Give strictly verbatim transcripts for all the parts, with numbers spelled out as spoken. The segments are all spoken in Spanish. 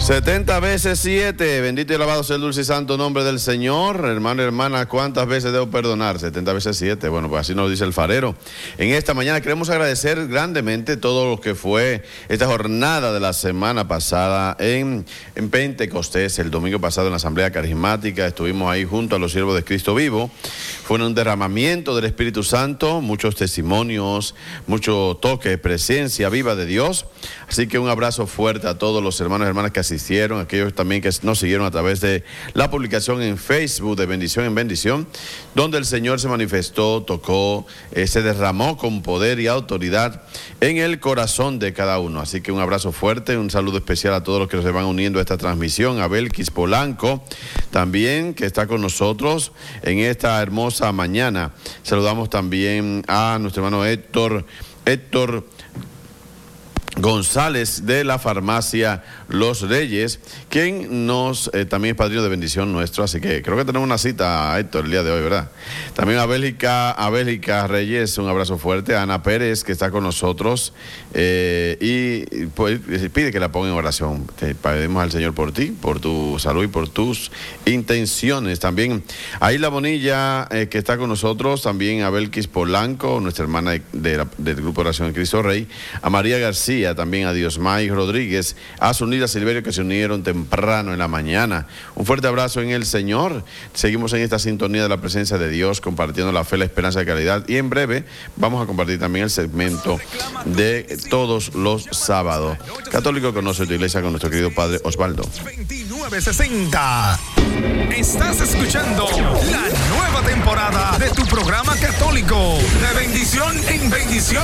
setenta veces siete, bendito y alabado sea el dulce y santo nombre del Señor. Hermano y hermana, ¿cuántas veces debo perdonar? setenta veces siete, bueno, pues así nos dice el farero. En esta mañana queremos agradecer grandemente todo lo que fue esta jornada de la semana pasada en, en Pentecostés. El domingo pasado en la Asamblea Carismática estuvimos ahí junto a los siervos de Cristo vivo. Fue un derramamiento del Espíritu Santo, muchos testimonios, mucho toque, presencia viva de Dios. Así que un abrazo fuerte a todos los hermanos y hermanas que asistieron, aquellos también que nos siguieron a través de la publicación en Facebook de Bendición en Bendición, donde el Señor se manifestó, tocó, eh, se derramó con poder y autoridad en el corazón de cada uno. Así que un abrazo fuerte, un saludo especial a todos los que se van uniendo a esta transmisión, a Belkis Polanco también, que está con nosotros en esta hermosa mañana. Saludamos también a nuestro hermano Héctor, Héctor González de la farmacia Los Reyes, quien nos eh, también es padrino de bendición nuestro, así que creo que tenemos una cita, Héctor, el día de hoy, ¿verdad? También a Bélgica, a Bélgica Reyes, un abrazo fuerte, a Ana Pérez, que está con nosotros, eh, y pues, pide que la ponga en oración. Te pedimos al Señor por ti, por tu salud y por tus intenciones. También a Isla Bonilla, eh, que está con nosotros, también a Belkis Polanco, nuestra hermana de, de la, del Grupo de Oración de Cristo Rey, a María García, también a Diosmay Rodríguez, a Zunida Silverio, que se unieron temprano en la mañana. Un fuerte abrazo en el Señor. Seguimos en esta sintonía de la presencia de Dios, compartiendo la fe, la esperanza y la caridad. Y en breve vamos a compartir también el segmento de todos los sábados. Católico Conoce tu Iglesia, con nuestro querido Padre Osvaldo. veintinueve sesenta. Estás escuchando la nueva temporada de tu programa católico de Bendición en Bendición.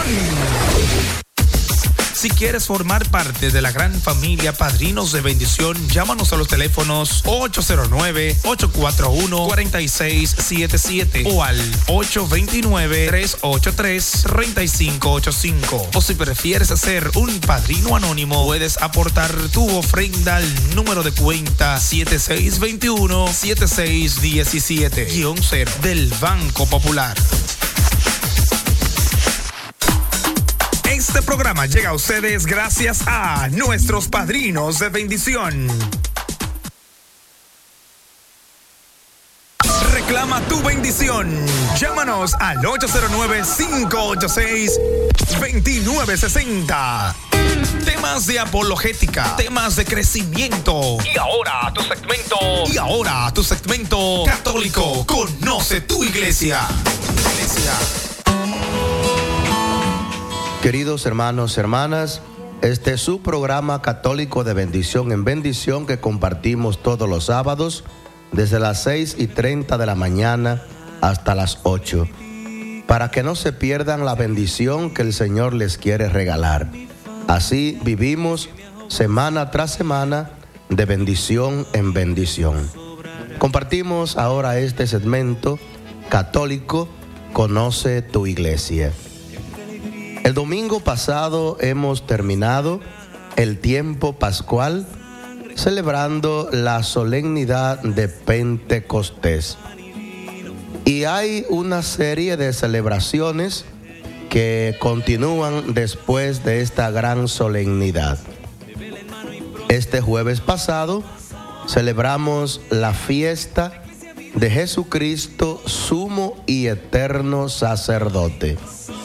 Si quieres formar parte de la gran familia Padrinos de Bendición, llámanos a los teléfonos ocho cero nueve, ocho cuatro uno, cuatro seis siete siete o al ocho dos nueve, tres ocho tres, tres cinco ocho cinco. O si prefieres ser un padrino anónimo, puedes aportar tu ofrenda al número de cuenta siete seis dos uno, siete seis uno siete cero del Banco Popular. Este programa llega a ustedes gracias a nuestros padrinos de bendición. Reclama tu bendición. Llámanos al ocho cero nueve, cinco ocho seis, dos nueve seis cero. Temas de apologética, temas de crecimiento. Y ahora tu segmento. Y ahora tu segmento católico. Conoce tu iglesia. Iglesia. Queridos hermanos, hermanas, este es su programa católico de Bendición en Bendición, que compartimos todos los sábados desde las seis y treinta de la mañana hasta las ocho, para que no se pierdan la bendición que el Señor les quiere regalar. Así vivimos semana tras semana de bendición en bendición. Compartimos ahora este segmento católico, Conoce tu Iglesia. El domingo pasado hemos terminado el tiempo pascual celebrando la solemnidad de Pentecostés. Y hay una serie de celebraciones que continúan después de esta gran solemnidad. Este jueves pasado celebramos la fiesta de Jesucristo, sumo y eterno sacerdote.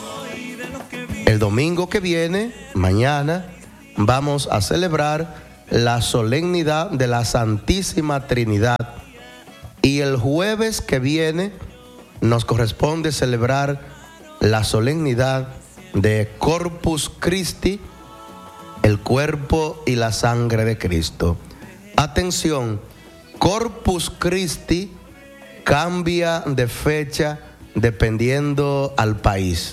El domingo que viene, mañana, vamos a celebrar la solemnidad de la Santísima Trinidad. Y el jueves que viene nos corresponde celebrar la solemnidad de Corpus Christi, el cuerpo y la sangre de Cristo. Atención, Corpus Christi cambia de fecha dependiendo al país.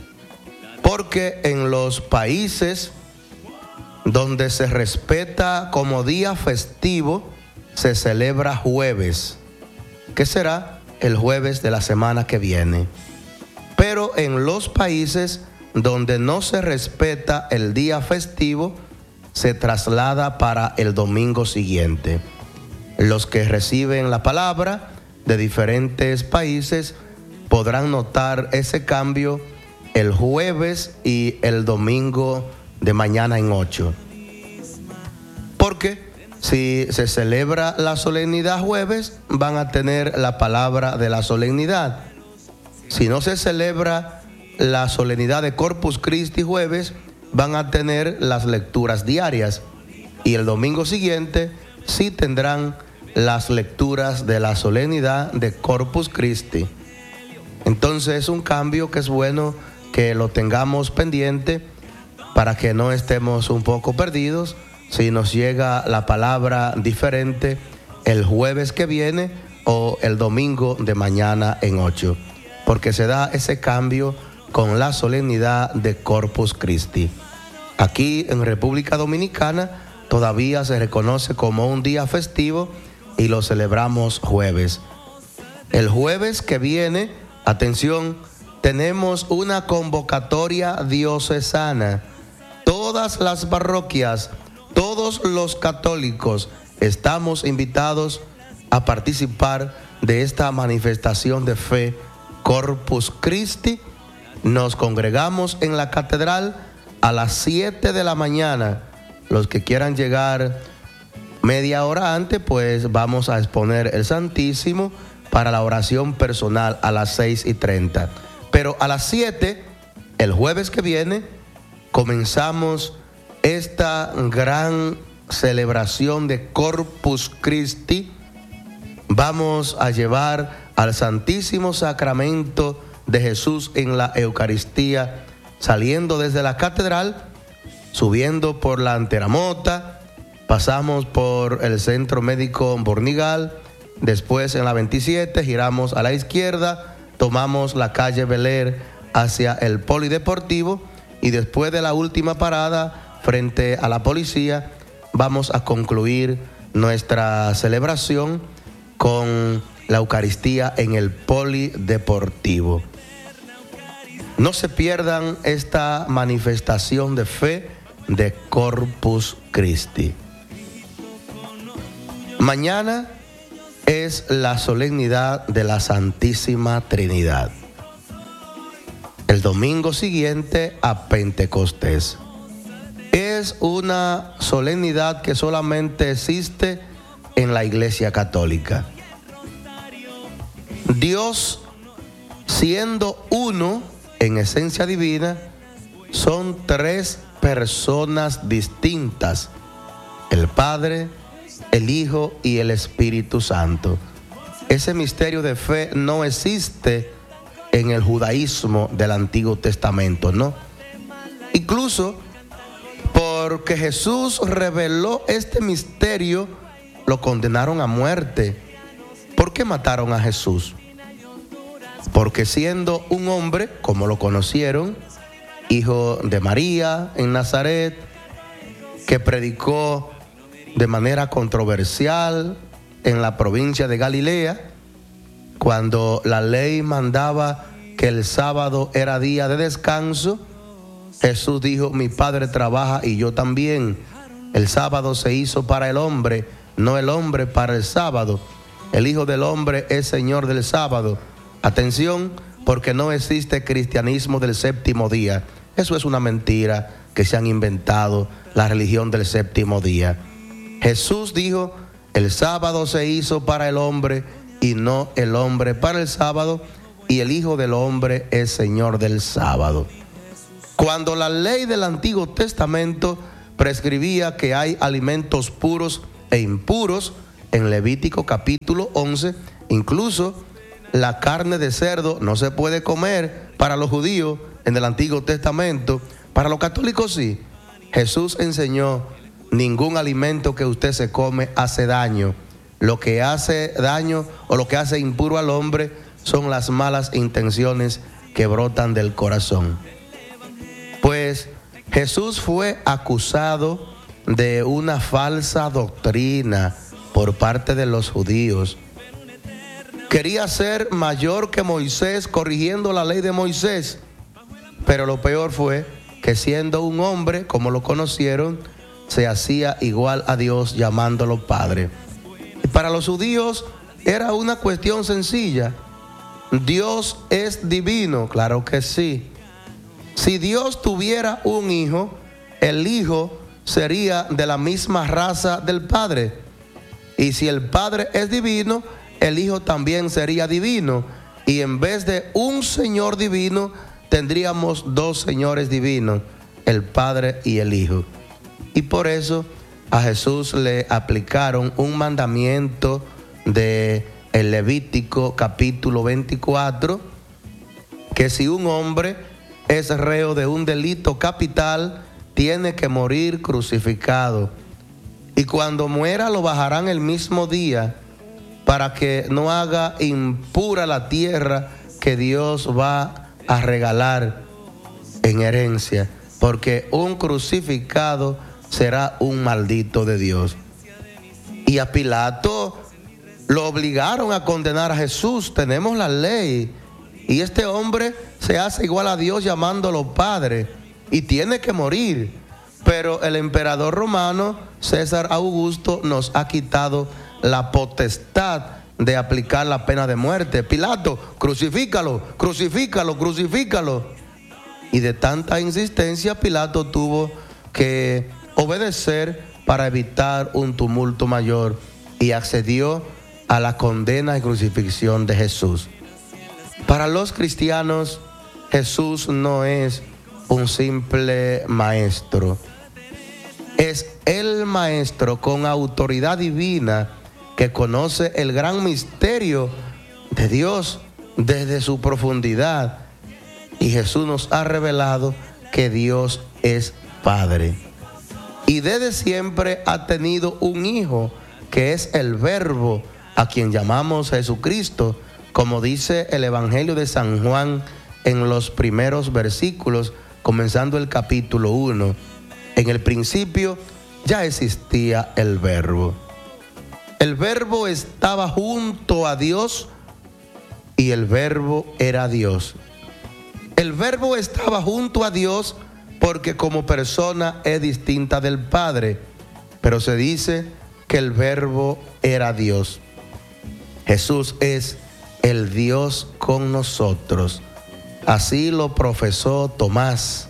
Porque en los países donde se respeta como día festivo, se celebra jueves, que será el jueves de la semana que viene. Pero en los países donde no se respeta el día festivo, se traslada para el domingo siguiente. Los que reciben la palabra de diferentes países podrán notar ese cambio el jueves y el domingo de mañana en ocho. Porque Si se celebra la solemnidad jueves, van a tener la palabra de la solemnidad. Si no se celebra la solemnidad de Corpus Christi jueves, van a tener las lecturas diarias. Y el domingo siguiente sí tendrán las lecturas de la solemnidad de Corpus Christi. Entonces es un cambio que es bueno que lo tengamos pendiente para que no estemos un poco perdidos si nos llega la palabra diferente el jueves que viene o el domingo de mañana en ocho, porque se da ese cambio con la solemnidad de Corpus Christi. Aquí en República Dominicana todavía se reconoce como un día festivo y lo celebramos jueves. El jueves que viene, atención, tenemos una convocatoria diocesana. Todas las parroquias, todos los católicos estamos invitados a participar de esta manifestación de fe Corpus Christi. Nos congregamos en la catedral a las siete de la mañana. Los que quieran llegar media hora antes, pues vamos a exponer el Santísimo para la oración personal a las seis y treinta. Pero a las siete, el jueves que viene, comenzamos esta gran celebración de Corpus Christi. Vamos a llevar al Santísimo Sacramento de Jesús en la Eucaristía, saliendo desde la catedral, subiendo por la Anteramota, pasamos por el Centro Médico Bornigal, después en la veintisiete giramos a la izquierda, tomamos la calle Bel Air hacia el Polideportivo y después de la última parada frente a la policía vamos a concluir nuestra celebración con la Eucaristía en el Polideportivo. No se pierdan esta manifestación de fe de Corpus Christi. Mañana es la solemnidad de la Santísima Trinidad. El domingo siguiente a Pentecostés. Es una solemnidad que solamente existe en la Iglesia Católica. Dios, siendo uno en esencia divina, son tres personas distintas: el Padre, el Hijo y el Espíritu Santo. Ese misterio de fe no existe en el judaísmo del Antiguo Testamento, ¿no? Incluso porque Jesús reveló este misterio, lo condenaron a muerte. ¿Por qué mataron a Jesús? Porque siendo un hombre, como lo conocieron, hijo de María en Nazaret, que predicó de manera controversial en la provincia de Galilea, cuando la ley mandaba que el sábado era día de descanso, Jesús dijo: mi Padre trabaja y yo también. El sábado se hizo para el hombre, no el hombre para el sábado. El Hijo del Hombre es Señor del sábado. Atención, porque no existe cristianismo del séptimo día. Eso es una mentira que se han inventado, la religión del séptimo día. Jesús dijo: el sábado se hizo para el hombre y no el hombre para el sábado, y el Hijo del Hombre es Señor del sábado. Cuando la ley del Antiguo Testamento prescribía que hay alimentos puros e impuros, en Levítico capítulo once, incluso la carne de cerdo no se puede comer para los judíos en el Antiguo Testamento, para los católicos sí. Jesús enseñó: ningún alimento que usted se come hace daño. Lo que hace daño o lo que hace impuro al hombre son las malas intenciones que brotan del corazón. Pues Jesús fue acusado de una falsa doctrina por parte de los judíos. Quería ser mayor que Moisés, corrigiendo la ley de Moisés, pero lo peor fue que siendo un hombre, como lo conocieron, se hacía igual a Dios, llamándolo Padre. Y para los judíos era una cuestión sencilla: ¿Dios es divino? Claro que sí. Si Dios tuviera un hijo, el hijo sería de la misma raza del Padre. Y si el Padre es divino, el Hijo también sería divino. Y en vez de un Señor divino, tendríamos dos señores divinos, el Padre y el Hijo. Y por eso a Jesús le aplicaron un mandamiento de el Levítico capítulo veinticuatro, que si un hombre es reo de un delito capital, tiene que morir crucificado. Y cuando muera lo bajarán el mismo día, para que no haga impura la tierra que Dios va a regalar en herencia, porque un crucificado será un maldito de Dios. Y a Pilato lo obligaron a condenar a Jesús. Tenemos la ley, y este hombre se hace igual a Dios llamándolo Padre, y tiene que morir. Pero el emperador romano César Augusto nos ha quitado la potestad de aplicar la pena de muerte. Pilato, crucifícalo, crucifícalo, crucifícalo. Y de tanta insistencia, Pilato tuvo que obedecer para evitar un tumulto mayor, y accedió a la condena y crucifixión de Jesús. Para los cristianos, Jesús no es un simple maestro. Es el maestro con autoridad divina que conoce el gran misterio de Dios desde su profundidad. Y Jesús nos ha revelado que Dios es Padre. Y desde siempre ha tenido un Hijo, que es el Verbo, a quien llamamos Jesucristo, como dice el Evangelio de San Juan en los primeros versículos, comenzando el capítulo uno. En el principio ya existía el Verbo. El Verbo estaba junto a Dios y el Verbo era Dios. El Verbo estaba junto a Dios porque como persona es distinta del Padre, pero se dice que el Verbo era Dios. Jesús es el Dios con nosotros. Así lo profesó Tomás,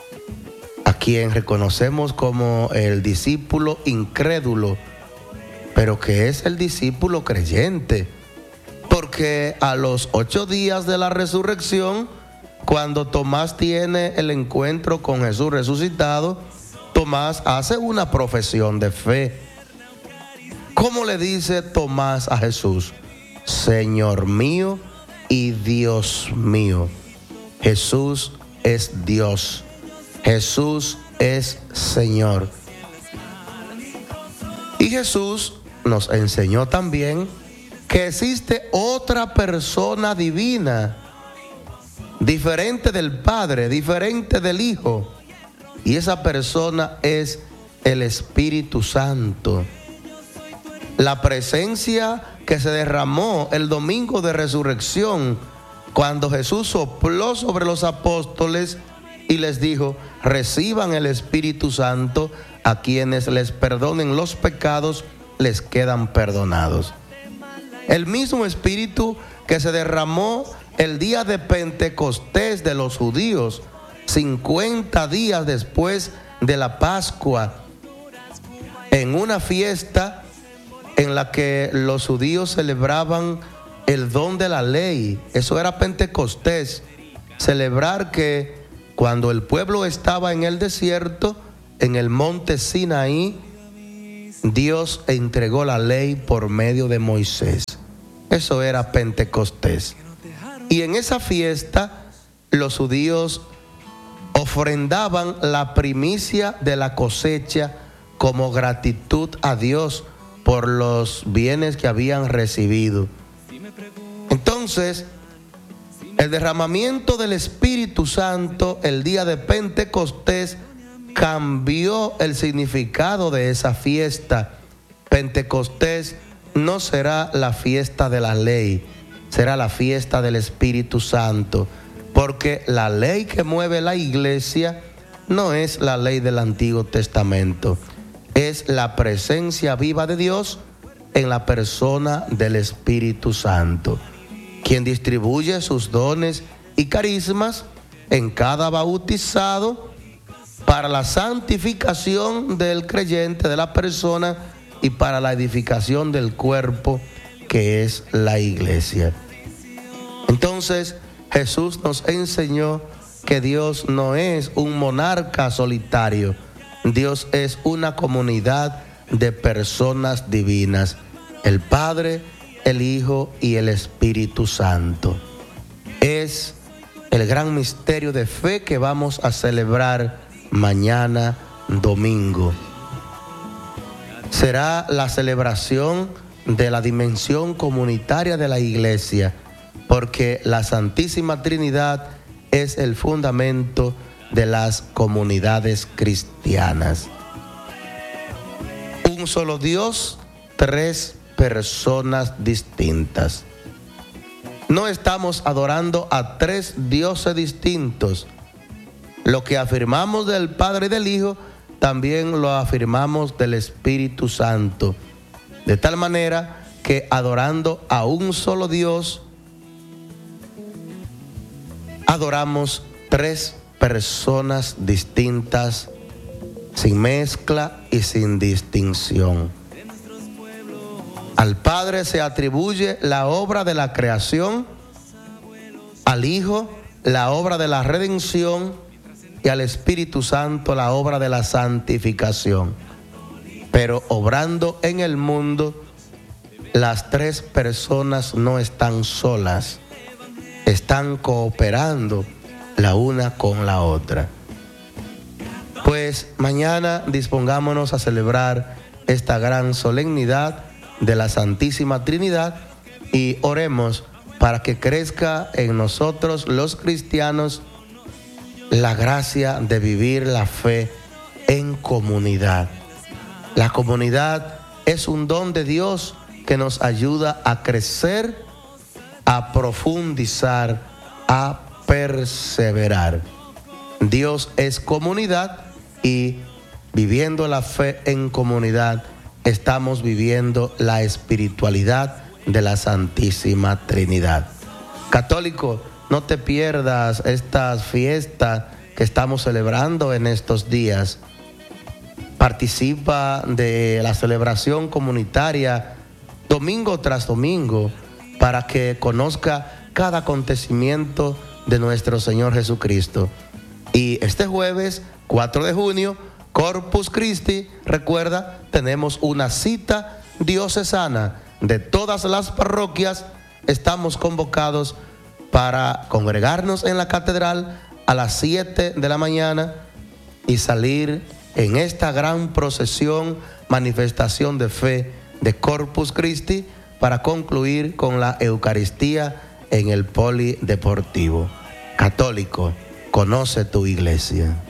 a quien reconocemos como el discípulo incrédulo, pero que es el discípulo creyente, porque a los ocho días de la resurrección, cuando Tomás tiene el encuentro con Jesús resucitado, Tomás hace una profesión de fe. ¿Cómo le dice Tomás a Jesús? Señor mío y Dios mío. Jesús es Dios. Jesús es Señor. Y Jesús nos enseñó también que existe otra persona divina, diferente del Padre, diferente del Hijo. Y esa persona es el Espíritu Santo. La presencia que se derramó el domingo de resurrección, cuando Jesús sopló sobre los apóstoles y les dijo: reciban el Espíritu Santo, a quienes les perdonen los pecados, les quedan perdonados. El mismo Espíritu que se derramó el día de Pentecostés de los judíos, cincuenta días después de la Pascua, en una fiesta en la que los judíos celebraban el don de la ley. Eso era Pentecostés, celebrar que cuando el pueblo estaba en el desierto, en el monte Sinaí, Dios entregó la ley por medio de Moisés. Eso era Pentecostés. Y en esa fiesta los judíos ofrendaban la primicia de la cosecha como gratitud a Dios por los bienes que habían recibido. Entonces, el derramamiento del Espíritu Santo el día de Pentecostés cambió el significado de esa fiesta. Pentecostés no será la fiesta de la ley, será la fiesta del Espíritu Santo, porque la ley que mueve la iglesia no es la ley del Antiguo Testamento, es la presencia viva de Dios en la persona del Espíritu Santo, quien distribuye sus dones y carismas en cada bautizado para la santificación del creyente, de la persona, y para la edificación del cuerpo, que es la iglesia. Entonces, Jesús nos enseñó que Dios no es un monarca solitario. Dios es una comunidad de personas divinas, el Padre, el Hijo y el Espíritu Santo. Es el gran misterio de fe que vamos a celebrar mañana domingo. Será la celebración de la dimensión comunitaria de la iglesia, porque la Santísima Trinidad es el fundamento de las comunidades cristianas. Un solo Dios, tres personas distintas. No estamos adorando a tres dioses distintos. Lo que afirmamos del Padre y del Hijo, también lo afirmamos del Espíritu Santo. De tal manera que adorando a un solo Dios, adoramos tres personas distintas, sin mezcla y sin distinción. Al Padre se atribuye la obra de la creación, al Hijo la obra de la redención y al Espíritu Santo la obra de la santificación. Pero obrando en el mundo, las tres personas no están solas, están cooperando la una con la otra. Pues mañana dispongámonos a celebrar esta gran solemnidad de la Santísima Trinidad y oremos para que crezca en nosotros los cristianos la gracia de vivir la fe en comunidad. La comunidad es un don de Dios que nos ayuda a crecer, a profundizar, a perseverar. Dios es comunidad y viviendo la fe en comunidad estamos viviendo la espiritualidad de la Santísima Trinidad. Católico, no te pierdas estas fiestas que estamos celebrando en estos días. Participa de la celebración comunitaria domingo tras domingo para que conozca cada acontecimiento de nuestro Señor Jesucristo. Y este jueves, cuatro de junio, Corpus Christi, recuerda, tenemos una cita diocesana de todas las parroquias. Estamos convocados para congregarnos en la catedral a las siete de la mañana y salir en esta gran procesión, manifestación de fe de Corpus Christi, para concluir con la Eucaristía en el polideportivo. Católico, conoce tu iglesia.